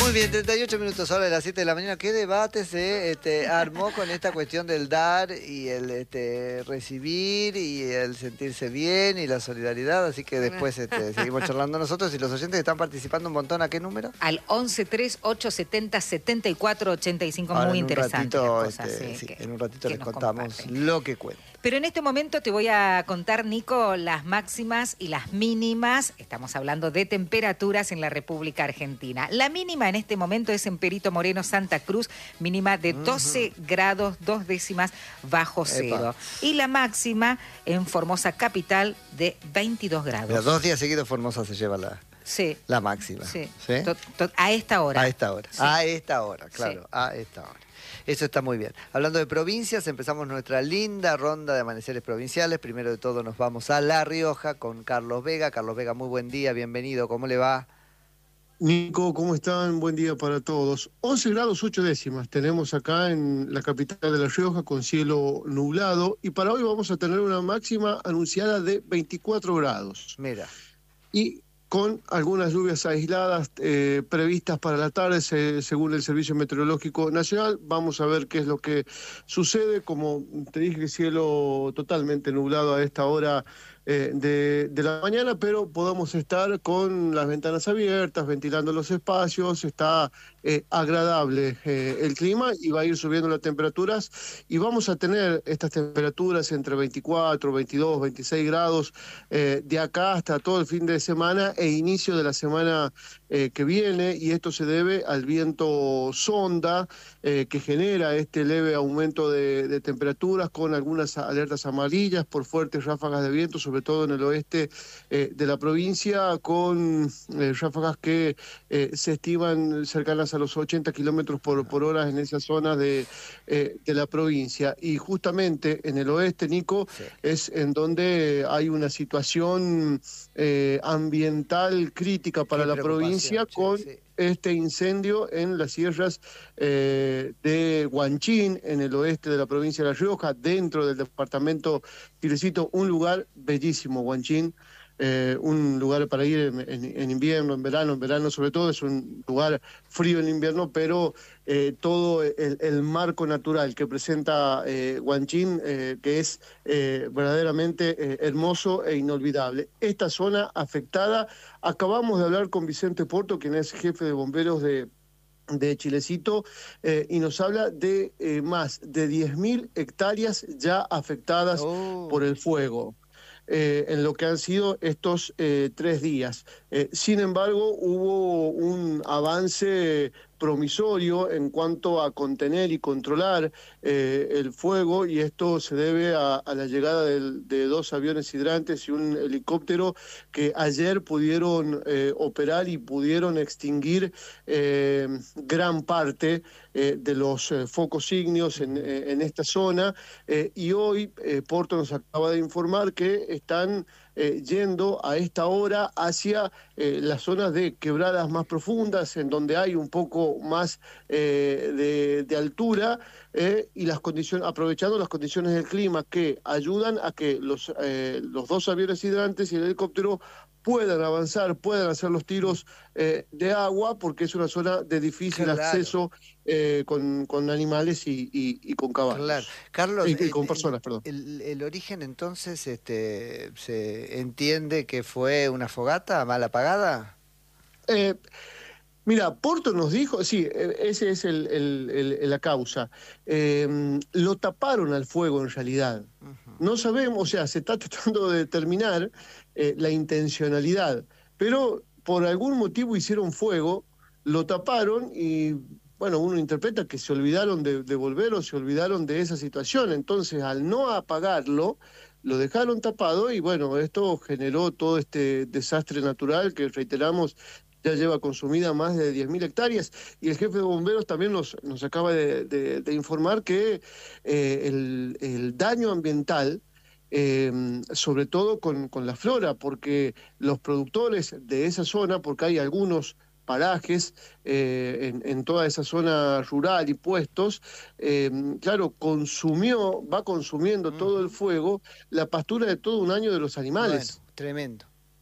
Muy bien, 38 minutos ahora de las 7 de la mañana. ¿Qué debate se armó con esta cuestión del dar y el recibir y el sentirse bien y la solidaridad? Así que después seguimos charlando nosotros y los oyentes que están participando un montón. ¿A qué número? Al 1138707485. Muy interesante la cosa. En un ratito les contamos lo que cuenta. Pero en este momento te voy a contar, Nico, las máximas y las mínimas. Estamos hablando de temperaturas en la República Argentina. La mínima en este momento es en Perito Moreno, Santa Cruz, mínima de 12 grados, 2 décimas bajo cero. Epa. Y la máxima en Formosa Capital de 22 grados. Mira, 2 días seguidos Formosa se lleva la máxima. Sí. ¿Sí? A esta hora. A esta hora. Sí. A esta hora, claro. Sí. A esta hora. Eso está muy bien. Hablando de provincias, empezamos nuestra linda ronda de amaneceres provinciales. Primero de todo nos vamos a La Rioja con Carlos Vega. Carlos Vega, muy buen día, bienvenido. ¿Cómo le va? Nico, ¿cómo están? Buen día para todos. 11 grados 8 décimas tenemos acá en la capital de La Rioja con cielo nublado y para hoy vamos a tener una máxima anunciada de 24 grados. Mira. Y con algunas lluvias aisladas previstas para la tarde, según el Servicio Meteorológico Nacional. Vamos a ver qué es lo que sucede. Como te dije, cielo totalmente nublado a esta hora de la mañana, pero podemos estar con las ventanas abiertas, ventilando los espacios. Está agradable el clima y va a ir subiendo las temperaturas y vamos a tener estas temperaturas entre 24, 22, 26 grados de acá hasta todo el fin de semana e inicio de la semana que viene, y esto se debe al viento sonda que genera este leve aumento de temperaturas con algunas alertas amarillas por fuertes ráfagas de viento, sobre todo en el oeste de la provincia, con ráfagas que se estiman cercanas a los 80 kilómetros por hora en esa zona de la provincia. Y justamente en el oeste, Nico, sí, es en donde hay una situación ambiental crítica para la provincia, con este incendio en las sierras de Huanchín, en el oeste de la provincia de La Rioja, dentro del departamento Chilecito, un lugar bellísimo, Huanchín. Un lugar para ir en invierno, en verano sobre todo, es un lugar frío en invierno, pero todo el marco natural que presenta Huanchín, que es verdaderamente hermoso e inolvidable. Esta zona afectada, acabamos de hablar con Vicente Porto, quien es jefe de bomberos de Chilecito, y nos habla de más de 10.000 hectáreas ya afectadas por el fuego. En lo que han sido estos 3 días. Sin embargo, hubo un avance promisorio en cuanto a contener y controlar el fuego, y esto se debe a la llegada de 2 aviones hidrantes y un helicóptero que ayer pudieron operar y pudieron extinguir gran parte de los focos ígneos en esta zona, y hoy Porto nos acaba de informar que están yendo a esta hora hacia las zonas de quebradas más profundas, en donde hay un poco más de altura, y las condiciones, aprovechando las condiciones del clima que ayudan a que los 2 aviones hidrantes y el helicóptero puedan avanzar, puedan hacer los tiros de agua, porque es una zona de difícil acceso con animales y con caballos. Claro. Carlos, y con personas, perdón. El origen entonces se entiende que fue una fogata mal apagada. Mira, Porto nos dijo, sí, ese es la causa. Lo taparon al fuego en realidad. No sabemos, o sea, se está tratando de determinar la intencionalidad, pero por algún motivo hicieron fuego, lo taparon y, bueno, uno interpreta que se olvidaron de volver o se olvidaron de esa situación. Entonces, al no apagarlo, lo dejaron tapado y, bueno, esto generó todo este desastre natural que, reiteramos, ya lleva consumida más de 10.000 hectáreas, y el jefe de bomberos también nos acaba de informar que el daño ambiental, sobre todo con la flora, porque los productores de esa zona, porque hay algunos parajes en toda esa zona rural y puestos, claro, va consumiendo todo el fuego la pastura de todo un año de los animales. Bueno, tremendo.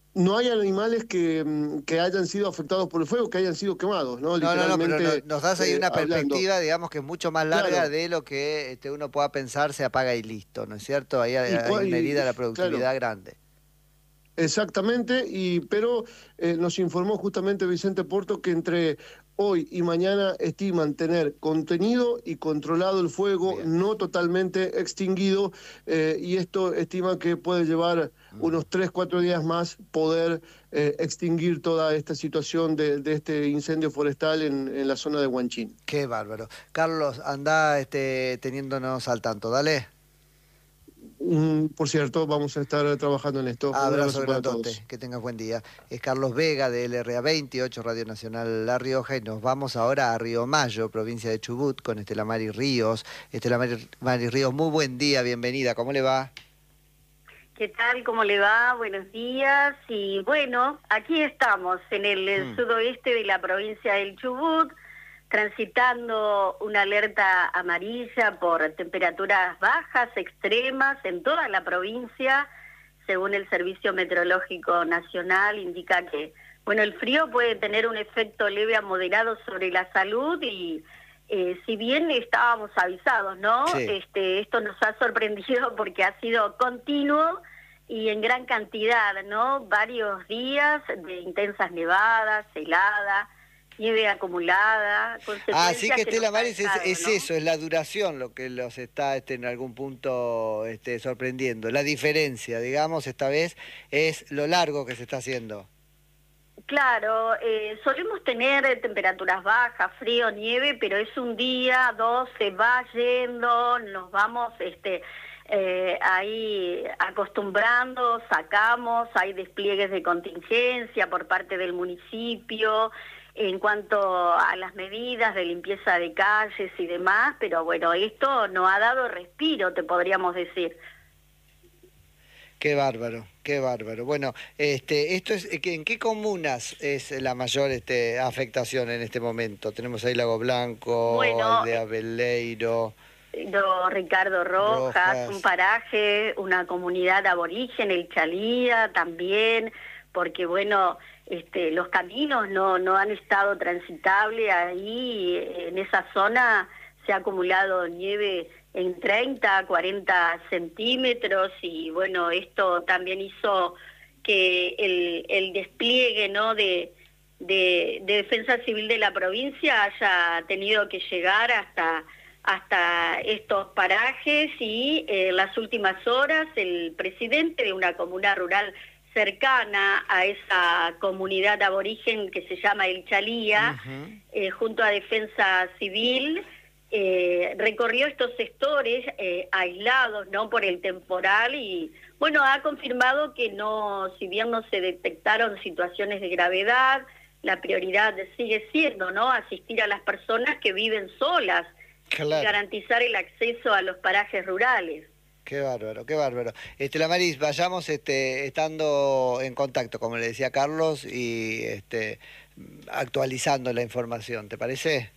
no hay animales que hayan sido afectados por el fuego, que hayan sido quemados, ¿no? No, pero Literalmente, nos das ahí una hablando. perspectiva, digamos, que es mucho más larga Claro. de lo que uno pueda pensar, se apaga y listo, ¿no es cierto? Ahí hay, Y, hay una herida a la claro. productividad grande. Exactamente, pero nos informó justamente Vicente Porto que entre hoy y mañana estiman tener contenido y controlado el fuego, Bien. no totalmente extinguido, y esto estima que puede llevar unos 3-4 días más poder extinguir toda esta situación de este incendio forestal en la zona de Huanchín. Qué bárbaro. Carlos, anda teniéndonos al tanto, dale. Por cierto, vamos a estar trabajando en esto. Un Abrazo para grandote, todos. que tengas buen día. Es Carlos Vega de LRA 28, Radio Nacional La Rioja, y nos vamos ahora a Río Mayo, provincia de Chubut, con Estela Mari Ríos. Estela Mari Ríos, muy buen día, bienvenida, ¿cómo le va? ¿Qué tal? ¿Cómo le va? Buenos días. Y bueno, aquí estamos en el sudoeste de la provincia del Chubut, transitando una alerta amarilla por temperaturas bajas, extremas, en toda la provincia. Según el Servicio Meteorológico Nacional, indica que, bueno, el frío puede tener un efecto leve a moderado sobre la salud y si bien estábamos avisados, ¿no? Sí. Esto nos ha sorprendido porque ha sido continuo y en gran cantidad, ¿no? Varios días de intensas nevadas, heladas, nieve acumulada. Así que Estela nos ha Maris dejado, es ¿no? eso, es la duración lo que los está en algún punto sorprendiendo. La diferencia, digamos, esta vez es lo largo que se está haciendo. Claro, solemos tener temperaturas bajas, frío, nieve, pero es un día, dos, se va yendo, nos vamos ahí acostumbrando, sacamos, hay despliegues de contingencia por parte del municipio en cuanto a las medidas de limpieza de calles y demás, pero bueno, esto no ha dado respiro, te podríamos decir. Qué bárbaro, qué bárbaro. Bueno, esto es ¿en qué comunas es la mayor afectación en este momento? Tenemos ahí Lago Blanco, Bueno, Aldea Beleiro. Ricardo Rojas, un paraje, una comunidad aborigen, el Chalía también, porque bueno, los caminos no han estado transitables ahí, en esa zona se ha acumulado nieve en 30, 40 centímetros y bueno, esto también hizo que el despliegue, ¿no?, de Defensa Civil de la provincia haya tenido que llegar hasta estos parajes y en las últimas horas el presidente de una comuna rural cercana a esa comunidad aborigen que se llama El Chalía, junto a Defensa Civil, recorrió estos sectores aislados, ¿no?, por el temporal y bueno, ha confirmado que no, si bien no se detectaron situaciones de gravedad, la prioridad sigue siendo, ¿no?, asistir a las personas que viven solas. Claro. Y garantizar el acceso a los parajes rurales. Qué bárbaro, qué bárbaro. Estela Maris, vayamos estando en contacto, como le decía Carlos, y actualizando la información, ¿te parece?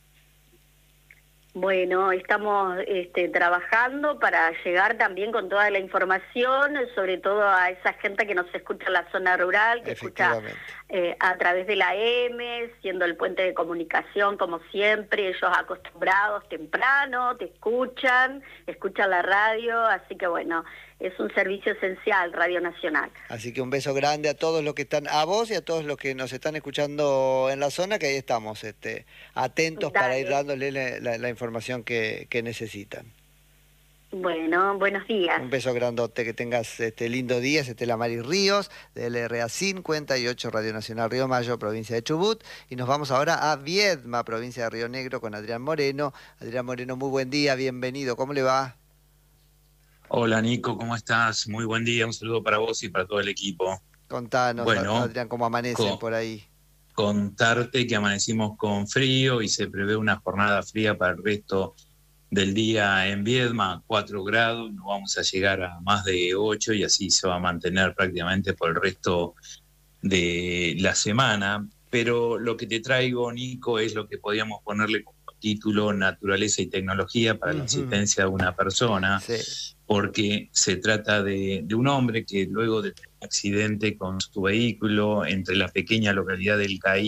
Bueno, estamos trabajando para llegar también con toda la información, sobre todo a esa gente que nos escucha en la zona rural, que escucha a través de la M, siendo el puente de comunicación como siempre, ellos acostumbrados temprano, te escuchan la radio, así que bueno, es un servicio esencial, Radio Nacional. Así que un beso grande a todos los que están, a vos y a todos los que nos están escuchando en la zona, que ahí estamos atentos. Dale. Para ir dándole la información que necesitan. Bueno, buenos días. Un beso grandote, que tengas lindo día. Es Estela Mari Ríos, de LRA 58, Radio Nacional Río Mayo, provincia de Chubut. Y nos vamos ahora a Viedma, provincia de Río Negro, con Adrián Moreno. Adrián Moreno, muy buen día, bienvenido. ¿Cómo le va? Hola Nico, ¿cómo estás? Muy buen día, un saludo para vos y para todo el equipo. Contanos, bueno, Adrián, ¿cómo amanecen por ahí? Contarte que amanecimos con frío y se prevé una jornada fría para el resto del día en Viedma, 4 grados, no vamos a llegar a más de 8 y así se va a mantener prácticamente por el resto de la semana. Pero lo que te traigo, Nico, es lo que podíamos ponerle como título Naturaleza y Tecnología para la asistencia de una persona, porque se trata de un hombre que luego de tener accidente con su vehículo entre la pequeña localidad del Caí